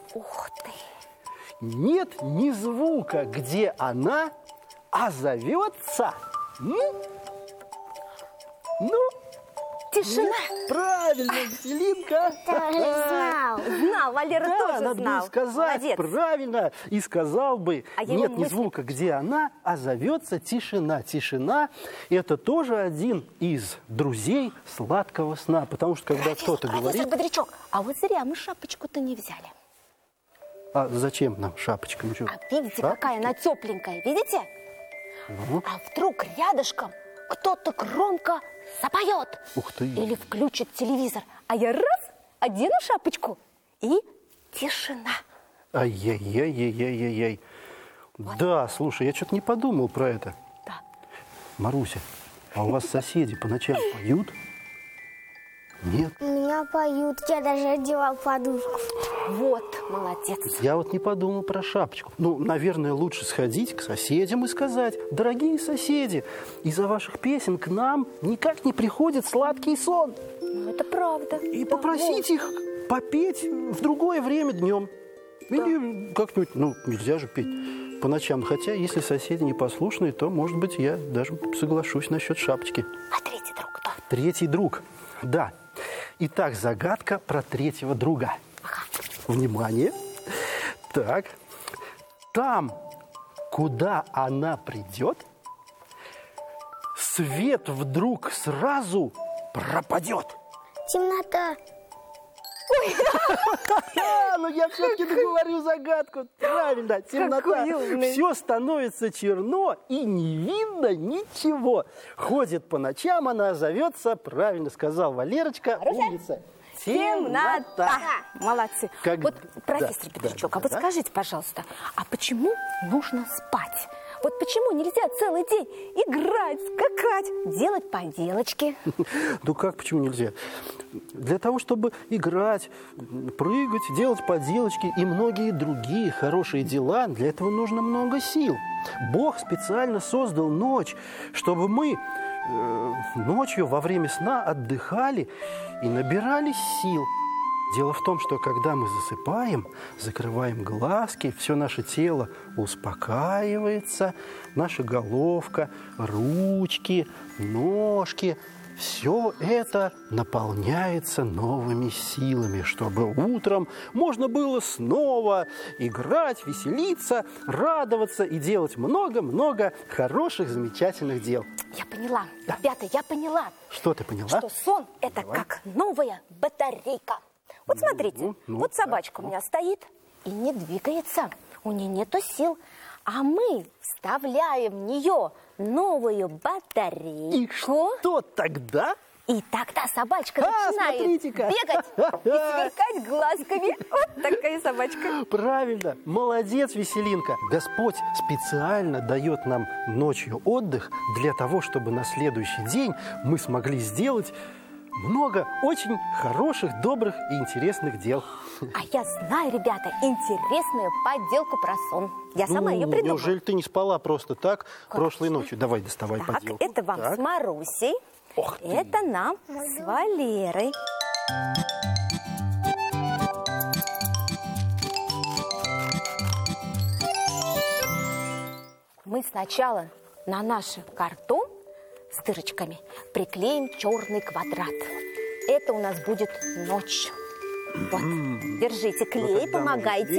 Ух ты! Нет ни звука, где она, а зовется... Тишина. Правильно, Василинка. Знал, Валера тоже знал. Надо было сказать. Молодец. Правильно. И сказал бы, нет ни звука, где она, а зовется тишина. Тишина – это тоже один из друзей сладкого сна. Потому что, когда кто-то говорит... Профессор Бодрячок, а вот зря мы шапочку-то не взяли. А зачем нам шапочка? А видите, какая она тепленькая, видите? А вдруг рядышком кто-то громко запоет. Ух ты. Или включит телевизор. А я раз, одену шапочку, и тишина. Ай-яй-яй-яй-яй-яй. Да, слушай, я что-то не подумал про это. Да. Маруся, а у вас соседи по ночам поют? Нет? У меня поют, я даже одевал подушку. Вот, молодец. Я вот не подумал про шапочку. Ну, наверное, лучше сходить к соседям и сказать: дорогие соседи, из-за ваших песен к нам никак не приходит сладкий сон. Ну, это правда. И попросить их попеть в другое время днем. Или как-нибудь, нельзя же петь по ночам. Хотя, если соседи непослушные, то, может быть, я даже соглашусь насчет шапочки. А третий друг кто? Третий друг, да. Итак, загадка про третьего друга. Внимание. Так. Там, куда она придет, свет вдруг сразу пропадет. Темнота. Ну я все-таки договорю загадку. Правильно, темнота. Все становится черно и не видно ничего. Ходит по ночам, она зовется, правильно сказал Валерочка, умница. Темнота. Молодцы. Вот, профессор Петричок, а вот скажите, пожалуйста, а почему нужно спать? Вот почему нельзя целый день играть, скакать, делать поделочки? Ну как, почему нельзя? Для того, чтобы играть, прыгать, делать поделочки и многие другие хорошие дела, для этого нужно много сил. Бог специально создал ночь, чтобы мы ночью во время сна отдыхали и набирались сил. Дело в том, что когда мы засыпаем, закрываем глазки, все наше тело успокаивается, наша головка, ручки, ножки, все это наполняется новыми силами, чтобы утром можно было снова играть, веселиться, радоваться и делать много-много хороших, замечательных дел. Я поняла. Да. Ребята, я поняла. Что ты поняла? Что сон – это как новая батарейка. Вот смотрите, вот собачка у меня стоит и не двигается, у нее нету сил, а мы вставляем в нее новую батарейку. И что тогда? И тогда собачка начинает бегать и сверкать глазками. Вот такая собачка. Правильно, молодец, Веселинка. Господь специально дает нам ночью отдых для того, чтобы на следующий день мы смогли сделать много очень хороших, добрых и интересных дел. А я знаю, ребята, интересную поделку про сон. Я сама ее придумала. Неужели ты не спала просто так прошлой ночью? Давай, доставай поделку. Это вам с Марусей. Это нам с Валерой. Мы сначала на наш картон с дырочками приклеим черный квадрат. Это у нас будет ночь. Вот, держите клей, помогайте.